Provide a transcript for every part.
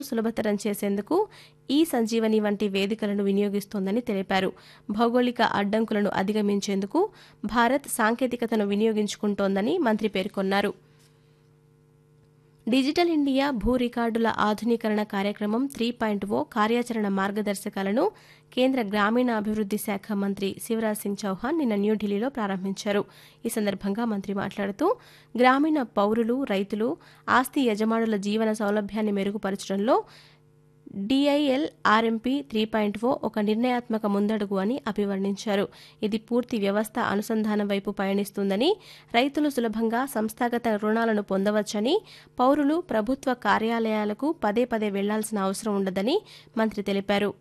సులభతరం చేసేందుకు ఈ సంజీవని వంటి వేదికలను వినియోగిస్తోందని తెలిపారు. భౌగోళిక అడ్డంకులను అధిగమించేందుకు భారత్ సాంకేతికతను వినియోగించుకుంటోందని మంత్రి పేర్కొన్నారు. డిజిటల్ ఇండియా భూ రికార్డుల ఆధునీకరణ కార్యక్రమం 3.0 కార్యాచరణ మార్గదర్శకాలను కేంద్ర గ్రామీణాభివృద్ధి శాఖ మంత్రి శివరాజ్ సింగ్ చౌహాన్ నిన్న న్యూఢిల్లీలో ప్రారంభించారు. ఈ సందర్భంగా మంత్రి మాట్లాడుతూ గ్రామీణ పౌరులు, రైతులు, ఆస్తి యజమానుల జీవన సౌలభ్యాన్ని మెరుగుపరచడంలో డిఐఎల్-ఆర్ఎంపీ 3.0 ఒక నిర్ణయాత్మక ముందడుగు అని అభివర్ణించారు. ఇది పూర్తి వ్యవస్థ అనుసంధానం వైపు పయనిస్తుందని, రైతులు సులభంగా సంస్థాగత రుణాలను పొందవచ్చని, పౌరులు ప్రభుత్వ కార్యాలయాలకు పదే పదే వెళ్లాల్సిన అవసరం ఉండదని మంత్రి తెలిపారు.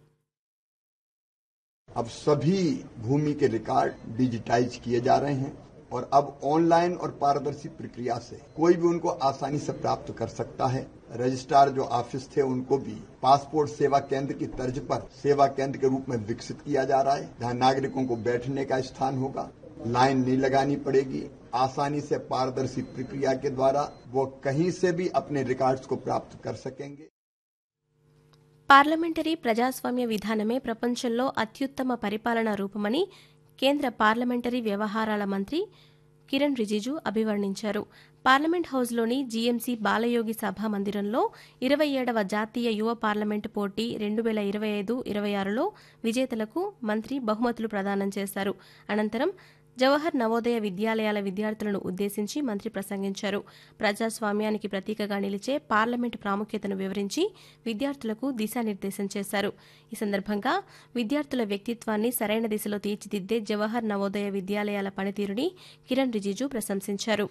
अब सभी भूमि के रिकॉर्ड डिजिटाइज किए जा रहे हैं और अब ऑनलाइन और पारदर्शी प्रक्रिया से कोई भी उनको आसानी से प्राप्त कर सकता है। रजिस्ट्रार जो ऑफिस थे उनको भी पासपोर्ट सेवा केंद्र की तर्ज पर सेवा केंद्र के रूप में विकसित किया जा रहा है, जहां नागरिकों को बैठने का स्थान होगा, लाइन नहीं लगानी पड़ेगी, आसानी से पारदर्शी प्रक्रिया के द्वारा वो कहीं से भी अपने रिकॉर्ड्स को प्राप्त कर सकेंगे। పార్లమెంటరీ ప్రజాస్వామ్య విధానమే ప్రపంచంలో అత్యుత్తమ పరిపాలనా రూపమని కేంద్ర పార్లమెంటరీ వ్యవహారాల మంత్రి కిరణ్ రిజిజు అభివర్ణించారు. పార్లమెంట్ హౌస్లోని జీఎంసీ బాలయోగి సభా మందిరంలో 27వ జాతీయ యువ పార్లమెంటు పోటీ 2025-26లో విజేతలకు మంత్రి బహుమతులు ప్రదానం చేశారు. అనంతరం జవహర్ నవోదయ విద్యాలయాల విద్యార్థులను ఉద్దేశించి మంత్రి ప్రసంగించారు. ప్రజాస్వామ్యానికి ప్రతీకగా నిలిచే పార్లమెంటు ప్రాముఖ్యతను వివరించి విద్యార్థులకు దిశానిర్దేశం చేశారు. ఈ సందర్భంగా విద్యార్థుల వ్యక్తిత్వాన్ని సరైన దిశలో తీర్చిదిద్దే జవహర్ నవోదయ విద్యాలయాల పనితీరుని కిరణ్ రిజిజు ప్రశంసించారు.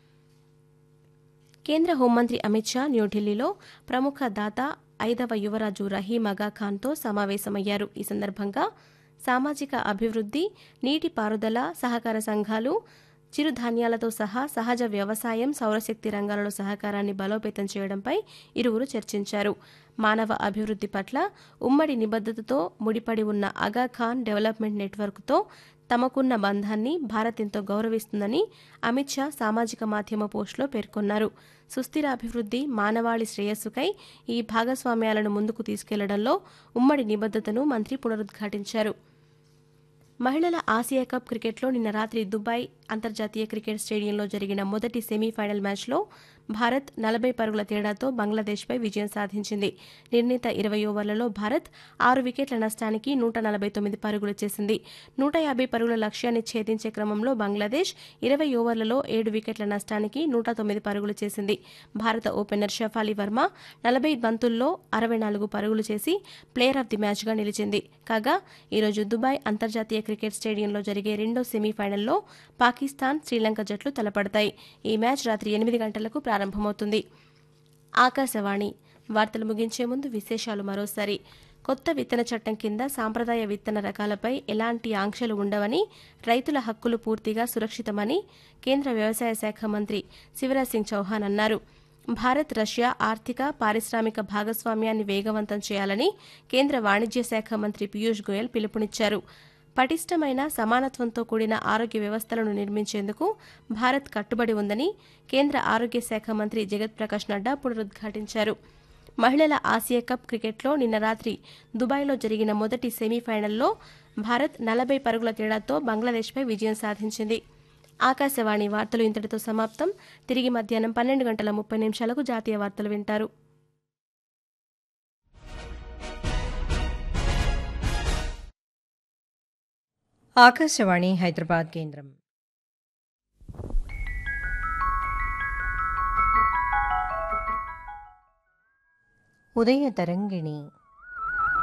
కేంద్ర హోంమంత్రి అమిత్ షా న్యూఢిల్లీలో ప్రముఖ దాత 5వ యువరాజు రహీం అగా ఖాన్తో సమావేశమయ్యారు. ఈ సందర్భంగా సామాజిక అభివృద్ధి, నీటిపారుదల, సహకార సంఘాలు, చిరుధాన్యాలతో సహా సహజ వ్యవసాయం, సౌరశక్తి రంగాలలో సహకారాన్ని బలోపేతం చేయడంపై ఇరువురు చర్చించారు. మానవ అభివృద్ధి పట్ల ఉమ్మడి నిబద్ధతతో ముడిపడి ఉన్న అగా ఖాన్ డెవలప్మెంట్ నెట్వర్క్తో తమకున్న బంధాన్ని భారత్ ఎంతో గౌరవిస్తుందని అమిత్ షా సామాజిక మాధ్యమ పోస్టులో పేర్కొన్నారు. సుస్థిర అభివృద్ధి, మానవాళి శ్రేయస్సుకై ఈ భాగస్వామ్యాలను ముందుకు తీసుకెళ్లడంలో ఉమ్మడి నిబద్ధతను మంత్రి పునరుద్ఘాటించారు. మహిళల ఆసియా కప్ క్రికెట్లో నిన్న రాత్రి దుబాయ్ అంతర్జాతీయ క్రికెట్ స్టేడియంలో జరిగిన మొదటి సెమీఫైనల్ మ్యాచ్లో భారత్ 40 పరుగుల తేడాతో బంగ్లాదేశ్పై విజయం సాధించింది. నిర్ణీత 20 ఓవర్లలో భారత్ 6 వికెట్ల నష్టానికి 149 పరుగులు చేసింది. 150 పరుగుల లక్ష్యాన్ని ఛేదించే క్రమంలో బంగ్లాదేశ్ 20 ఓవర్లలో 7 వికెట్ల నష్టానికి 109 పరుగులు చేసింది. భారత ఓపెనర్ షఫాలి వర్మ 40 బంతుల్లో 64 పరుగులు చేసి ప్లేయర్ ఆఫ్ ది మ్యాచ్గా నిలిచింది. కాగా ఈరోజు దుబాయ్ అంతర్జాతీయ క్రికెట్ స్టేడియంలో జరిగే రెండో సెమీఫైనల్లో పాకిస్తాన్, శ్రీలంక జట్లు తలపడతాయి. ఈ మ్యాచ్ రాత్రి 8 గంటలకు ప్రారంభమవుతుంది. ఆకాశవాణి వార్తలు ముగించే ముందు విశేషాలు మరోసారి. కొత్త విత్తన చట్టం కింద సాంప్రదాయ విత్తన రకాలపై ఎలాంటి ఆంక్షలు ఉండవని, రైతుల హక్కులు పూర్తిగా సురక్షితమని కేంద్ర వ్యవసాయ శాఖ మంత్రి శివరాజ్ సింగ్ చౌహాన్ అన్నారు. భారత్, రష్యా ఆర్థిక, పారిశ్రామిక భాగస్వామ్యాన్ని వేగవంతం చేయాలని కేంద్ర వాణిజ్య శాఖ మంత్రి పీయూష్ గోయల్ పిలుపునిచ్చారు. పటిష్టమైన, సమానత్వంతో కూడిన ఆరోగ్య వ్యవస్థలను నిర్మించేందుకు భారత్ కట్టుబడి ఉందని కేంద్ర ఆరోగ్య శాఖ మంత్రి జగత్ ప్రకాష్ నడ్డా పునరుద్ఘాటించారు. మహిళల ఆసియా కప్ క్రికెట్లో నిన్న రాత్రి దుబాయ్లో జరిగిన మొదటి సెమీఫైనల్లో భారత్ 40 పరుగుల తేడాతో బంగ్లాదేశ్పై విజయం సాధించింది. ఆకాశవాణి వార్తలు ఇంతటితో సమాప్తం. తిరిగి మధ్యాహ్నం 12:30 జాతీయ వార్తలు వింటారు. ఆకాశవాణి హైదరాబాద్ కేంద్రం. ఉదయ తరంగిణి